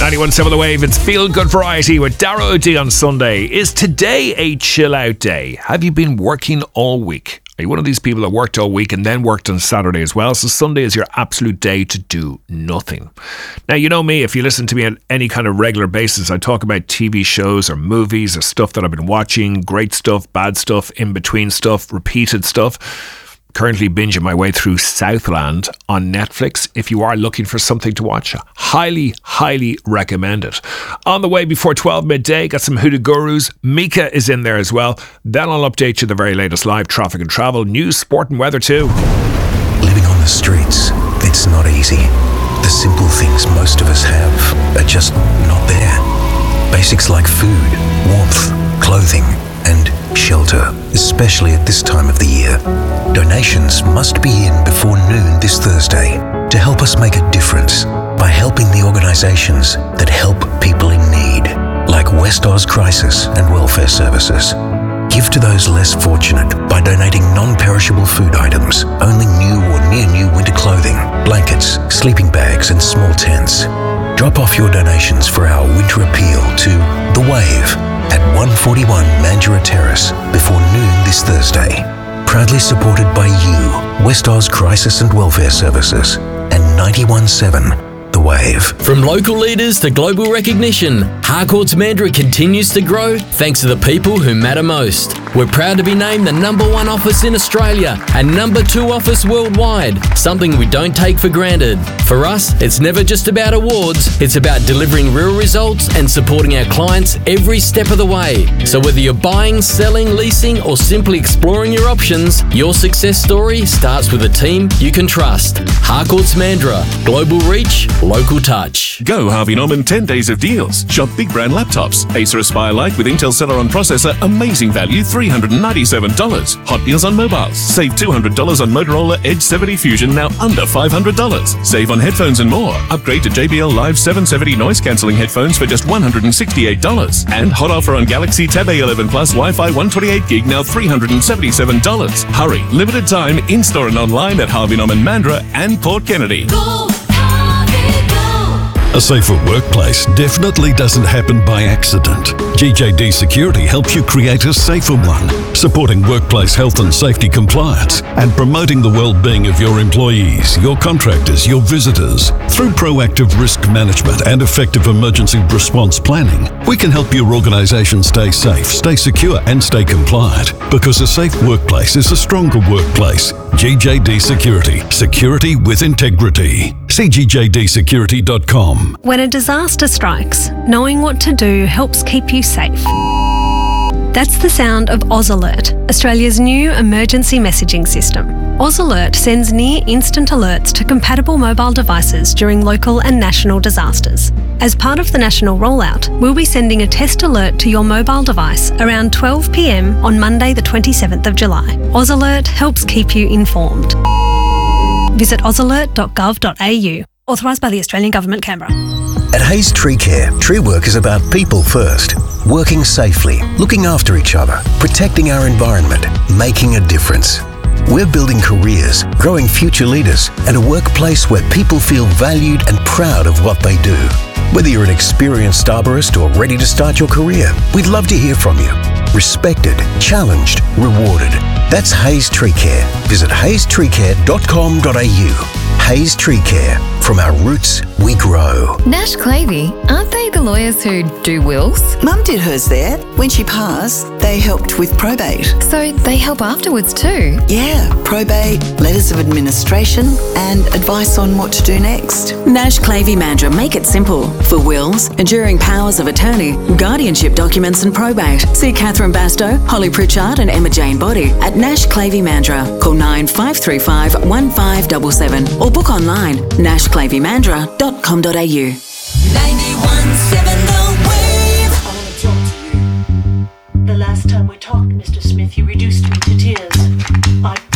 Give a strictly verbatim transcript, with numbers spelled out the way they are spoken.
ninety-one point seven The Wave. It's Feel Good Variety with Dara O'D on Sunday. Is today a chill out day? Have you been working all week? Are you one of these people that worked all week and then worked on Saturday as well? So Sunday is your absolute day to do nothing. Now, you know me, if you listen to me on any kind of regular basis, I talk about T V shows or movies or stuff that I've been watching, great stuff, bad stuff, in between stuff, repeated stuff. Currently binging my way through Southland on Netflix. If you are looking for something to watch, highly, highly recommend it. On the way before twelve midday, got some Hoodoo Gurus. Mika is in there as well. Then I'll update you the very latest live traffic and travel, news, sport and weather too. Living on the streets, it's not easy. The simple things most of us have are just not there. Basics like food, warmth, clothing and shelter, especially at this time of the year. Donations must be in before noon this Thursday to help us make a difference by helping the organisations that help people in need, like West Oz Crisis and Welfare Services. Give to those less fortunate by donating non-perishable food items, only new or near-new winter clothing, blankets, sleeping bags and small tents. Drop off your donations for our winter appeal to The Wave at one forty-one Mandurah Terrace before noon this Thursday. Proudly supported by you, West Oz Crisis and Welfare Services, and ninety-one point seven The Wave. From local leaders to global recognition, Harcourts Mandurah continues to grow thanks to the people who matter most. We're proud to be named the number one office in Australia and number two office worldwide, something we don't take for granted. For us, it's never just about awards, it's about delivering real results and supporting our clients every step of the way. So whether you're buying, selling, leasing or simply exploring your options, your success story starts with a team you can trust. Harcourts Mandurah, global reach, local touch. Go Harvey Norman ten days of deals. Shop big brand laptops. Acer Aspire Lite with Intel Celeron processor, amazing value, three hundred ninety-seven dollars. Hot deals on mobiles. Save two hundred dollars on Motorola Edge seventy Fusion, now under five hundred dollars. Save on headphones and more. Upgrade to J B L Live seven seventy noise cancelling headphones for just one hundred sixty-eight dollars. And hot offer on Galaxy Tab A eleven Plus Wi-Fi one twenty-eight gig, now three hundred seventy-seven dollars. Hurry, limited time, in-store and online at Harvey Norman Mandurah and Port Kennedy. Go. A safer workplace definitely doesn't happen by accident. G J D Security helps you create a safer one, supporting workplace health and safety compliance and promoting the well-being of your employees, your contractors, your visitors. Through proactive risk management and effective emergency response planning, we can help your organisation stay safe, stay secure and stay compliant, because a safe workplace is a stronger workplace. G J D Security. Security with integrity. See G J D security dot com. When a disaster strikes, knowing what to do helps keep you safe. That's the sound of Oz Alert, Australia's new emergency messaging system. Oz Alert sends near instant alerts to compatible mobile devices during local and national disasters. As part of the national rollout, we'll be sending a test alert to your mobile device around twelve p m on Monday the twenty-seventh of July. Oz Alert helps keep you informed. Visit oz alert dot gov dot a u. Authorised by the Australian Government, Canberra. At Hayes Tree Care, tree work is about people first. Working safely, looking after each other, protecting our environment, making a difference. We're building careers, growing future leaders, and a workplace where people feel valued and proud of what they do. Whether you're an experienced arborist or ready to start your career, we'd love to hear from you. Respected, challenged, rewarded. That's Hayes Tree Care. Visit hayes tree care dot com dot a u. Hayes Tree Care. From our roots, we grow. Nash Clavey, aren't they the lawyers who do wills? Mum did hers there. When she passed, they helped with probate. So they help afterwards too? Yeah, probate, letters of administration, and advice on what to do next. Nash Clavey Mandurah make it simple. For wills, enduring powers of attorney, guardianship documents and probate. See Catherine Bastow, Holly Pritchard and Emma Jane Body at Nash Clavey Mandurah. Call nine five three five one five seven seven or book online nash clavey mandurah dot com dot a u. ninety-one point seven The Wave. I want to talk to you. The last time we talked, Mister Smith, you reduced me to tears. I